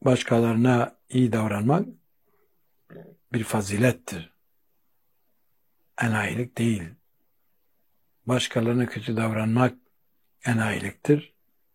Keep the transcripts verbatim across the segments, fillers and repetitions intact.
başkalarına iyi davranmak bir fazilettir. Enayilik değil. Başkalarına kötü davranmak enayiliktir.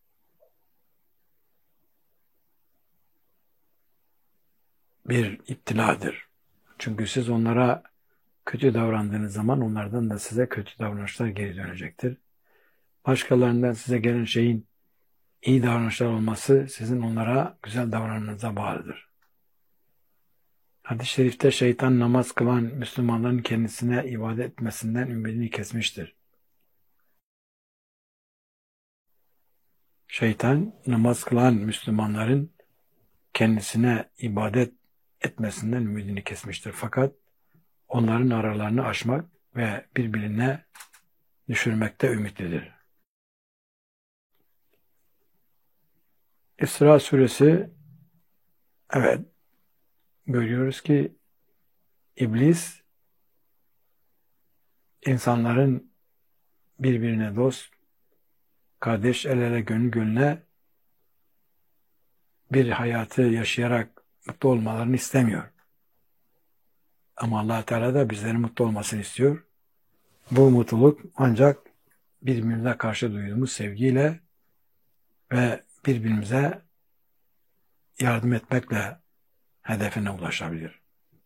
Bir iptiladır. Çünkü siz onlara kötü davrandığınız zaman onlardan da size kötü davranışlar geri dönecektir. Başkalarından size gelen şeyin iyi davranışlar olması sizin onlara güzel davranmanıza bağlıdır. Hadis-i şerifte şeytan namaz kılan Müslümanların kendisine ibadet etmesinden ümidini kesmiştir. Şeytan namaz kılan Müslümanların kendisine ibadet etmesinden ümidini kesmiştir. Fakat onların aralarını aşmak ve birbirine düşürmekte ümitlidir. İsra suresi, evet, görüyoruz ki İblis insanların birbirine dost, kardeş, el ele gönül gönüle bir hayatı yaşayarak mutlu olmalarını istemiyor. Ama Allah Teala da bizlerin mutlu olmasını istiyor. Bu mutluluk ancak birbirimize karşı duyduğumuz sevgiyle ve birbirimize yardım etmekle hedefine ulaşabilir.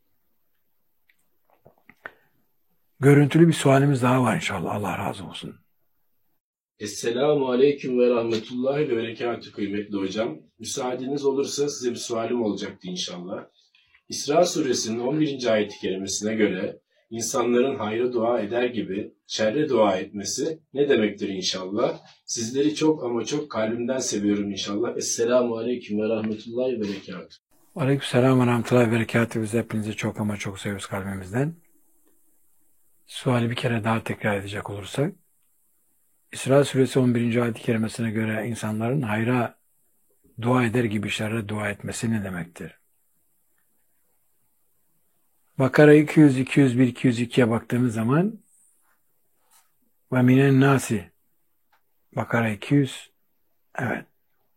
Görüntülü bir sualimiz daha var inşallah. Allah razı olsun. Esselamu Aleyküm ve Rahmetullahi ve Berekatü kıymetli hocam. Müsaadeniz olursa size bir sualim olacaktı inşallah. İsra suresinin on birinci ayet-i kerimesine göre insanların hayra dua eder gibi şerre dua etmesi ne demektir inşallah? Sizleri çok ama çok kalbimden seviyorum inşallah. Esselamu Aleyküm ve Rahmetullahi ve Berekatü. Aleykümselam ve Rahmetullahi ve Berekatü. Biz hepinizi çok ama çok seviyoruz kalbimizden. Suali bir kere daha tekrar edecek olursak, İsra suresi on birinci ayet-i kerimesine göre insanların hayra dua eder gibi şerre dua etmesi ne demektir? Bakara iki yüz, iki yüz bir, iki yüz iki'ye baktığımız zaman ve minen nasi, Bakara iki yüz, evet.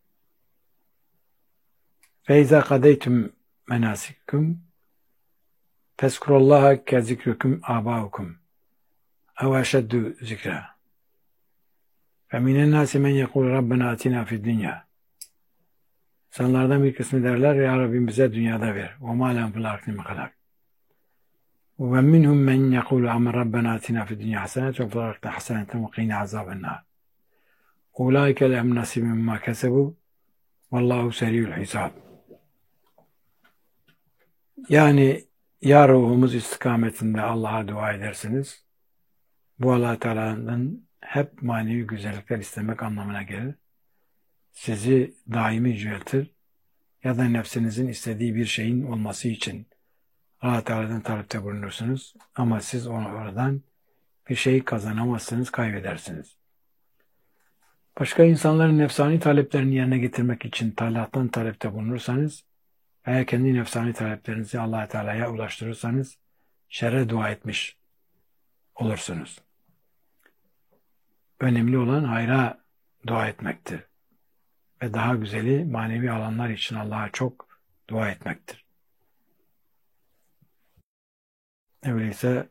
Feyza kadeytum menasikum fezkurullaha ke zikrukum abaukum ev eşeddu zikra. فَمِنَ النَّاسِ مَنْ يَقُولُ رَبَّنَا آتِنَا فِي الدُّنْيَا. İnsanlardan bir kısmı derler, ya Rabbim bize dünyada ver. وَمَا لَهُمْ فِي الْآخِرَةِ مِنْ خَلَاقٍ. وَمِنْهُمْ مَنْ يَقُولُ أَمَّا رَبَّنَا آتِنَا فِي الدُّنْيَا حَسَنَةً وَفِي الْآخِرَةِ حَسَنَةً وَقِنَا عَذَابَ النَّارِ. أُولَٰئِكَ لَهُمْ نَصِيبٌ مِمَّا كَسَبُوا وَاللّٰهُ سَرِيعُ الْحِسَابِ. Yani ya ruhumuz istikametinde Allah'a dua edersiniz. Bu Allah Teala'nın hep manevi güzellikler istemek anlamına gelir. Sizi daimi yüceltir ya da nefsinizin istediği bir şeyin olması için Allah Teala'dan talepte bulunursunuz. Ama siz oradan bir şey kazanamazsınız, kaybedersiniz. Başka insanların nefsani taleplerini yerine getirmek için Allah'tan talepte bulunursanız veya kendi nefsani taleplerinizi Allah Teala'ya ulaştırırsanız şerre dua etmiş olursunuz. Önemli olan hayra dua etmektir. Ve daha güzeli manevi alanlar için Allah'a çok dua etmektir. Öyleyse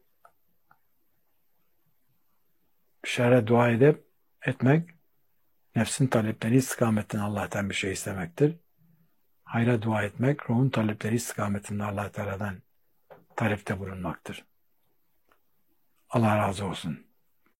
şerre dua edip etmek, nefsin talepleri istikametinde Allah'tan bir şey istemektir. Hayra dua etmek, ruhun talepleri istikametinde Allah Teala'dan talepte bulunmaktır. Allah razı olsun.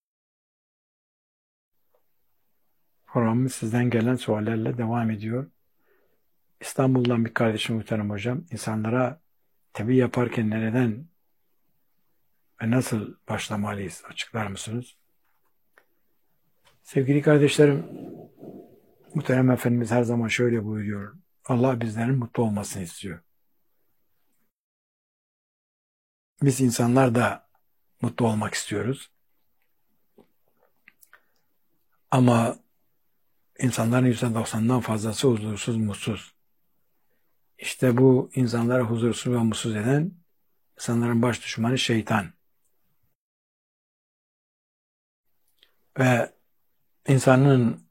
Programımız sizden gelen suallerle devam ediyor. İstanbul'dan bir kardeşim muhterem hocam, insanlara tebliğ yaparken nereden ve nasıl başlamalıyız? Açıklar mısınız? Sevgili kardeşlerim, muhterem Efendimiz her zaman şöyle buyuruyor. Allah bizlerin mutlu olmasını istiyor. Biz insanlar da mutlu olmak istiyoruz. Ama insanların yüzde doksanından fazlası huzursuz, mutsuz. İşte bu insanları huzursuz ve mutsuz eden insanların baş düşmanı şeytan. Ve insanın